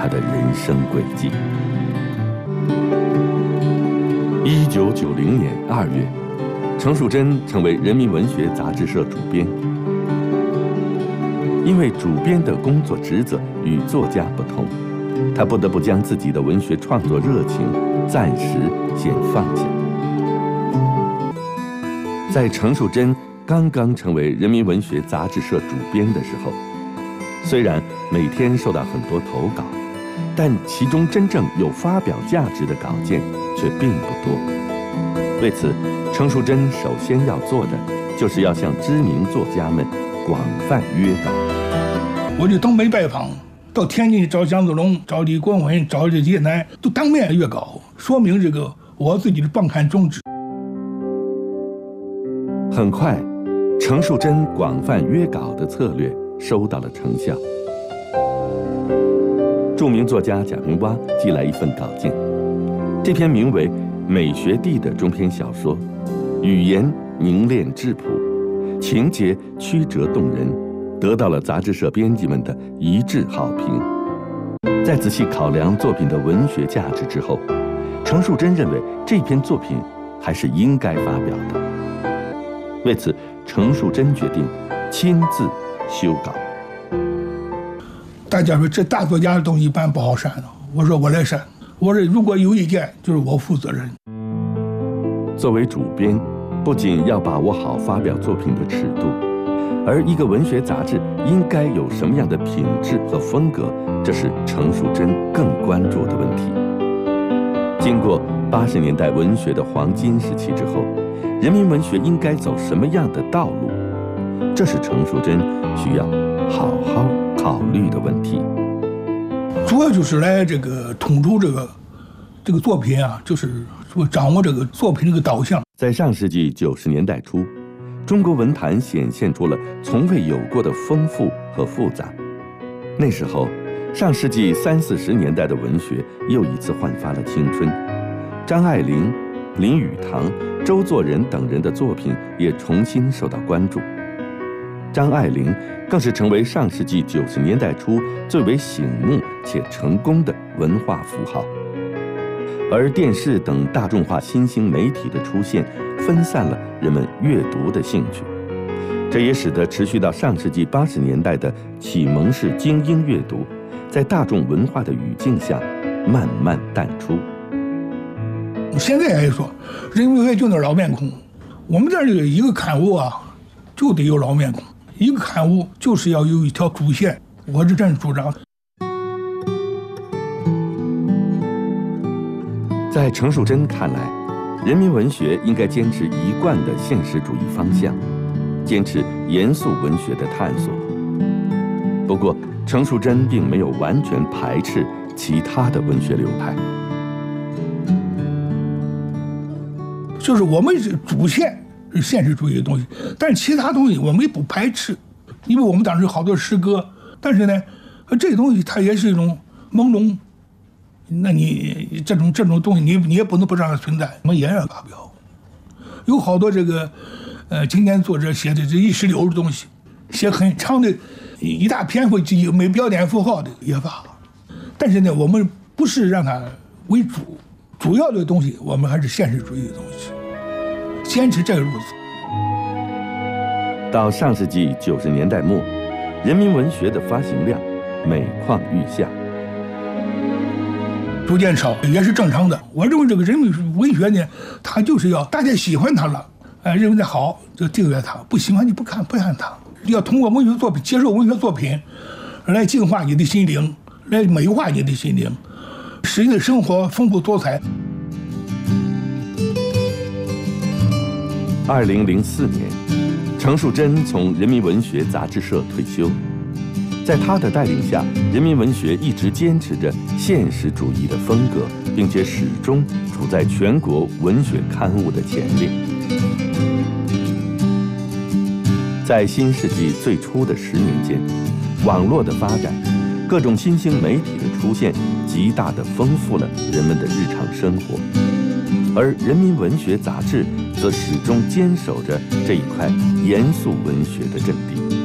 他的人生轨迹。1990年2月，程树珍成为人民文学杂志社主编。因为主编的工作职责与作家不同，他不得不将自己的文学创作热情暂时先放下。在程树珍刚刚成为人民文学杂志社主编的时候，虽然每天收到很多投稿，但其中真正有发表价值的稿件却并不多。为此，程树珍首先要做的就是要向知名作家们广泛约稿。 我就东北拜访，到天津找蒋子龙、找李国文、找这些人，都当面约稿，说明这个我自己的报刊宗旨。 很快，程树珍广泛约稿的策略收到了成效。著名作家贾平凹寄来一份稿件，这篇名为《美学地》的中篇小说，语言凝练质朴，情节曲折动人，得到了杂志社编辑们的一致好评。在仔细考量作品的文学价值之后，程树珍认为这篇作品还是应该发表的。为此，程树珍决定亲自修稿。 大家说这大作家的东西一般不好删的，我说我来删。我说如果有意见，就是我负责任。 作为主编，不仅要把握好发表作品的尺度，而一个文学杂志应该有什么样的品质和风格，这是程树珍更关注的问题。经过80年代文学的黄金时期之后，人民文学应该走什么样的道路，这是程树珍需要好好考虑的问题。 主要就是来这个统筹这个作品啊，就是说掌握这个作品这个导向。 在上世纪90年代初，中国文坛显现出了从未有过的丰富和复杂。那时候，上世纪30、40年代的文学又一次焕发了青春。张爱玲、林语堂、周作人等人的作品也重新受到关注。张爱玲更是成为上世纪90年代初最为醒目且成功的文化符号。而电视等大众化新兴媒体的出现，分散了人们阅读的兴趣，这也使得持续到上世纪80年代的启蒙式精英阅读，在大众文化的语境下慢慢淡出。 现在来说，人民文学就那老面孔，我们这儿一个刊物啊，就得有老面孔，一个刊物就是要有一条主线，我是这样主张的。 在程树珍看来，人民文学应该坚持一贯的现实主义方向，坚持严肃文学的探索。不过，程树珍并没有完全排斥其他的文学流派。 就是我们主线是现实主义的东西，但是其他东西我们也不排斥，因为我们当时好多诗歌，但是呢，这东西它也是一种朦胧。那你这种东西，你也不能不让它存在，我们也让它发表。有好多这个经典作者写的这意识流的东西，写很长的一大篇幅没标点符号的也发。但是呢，我们不是让它为主，主要的东西我们还是现实主义的东西，坚持这个路子。 到上世纪90年代末，人民文学的发行量每况愈下。 逐渐少也是正常的。我认为这个人民文学呢，它就是要大家喜欢它了，认为它好就订阅它，不喜欢就不看它。要通过文学作品，接受文学作品，来净化你的心灵，来美化你的心灵，使你的生活丰富多彩。 2004年，程树珍从人民文学杂志社退休。在他的带领下，人民文学一直坚持着现实主义的风格，并且始终处在全国文学刊物的前列。在新世纪最初的10年间，网络的发展，各种新兴媒体的出现，极大地丰富了人们的日常生活，而人民文学杂志则始终坚守着这一块严肃文学的阵地。